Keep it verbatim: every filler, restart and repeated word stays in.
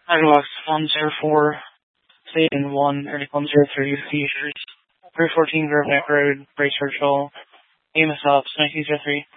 Airlox one zero four, Satan one, Airlock one zero three, seizures. three fourteen Grove Neck Road, Brace Churchill, A M S Ops, nineteen zero three.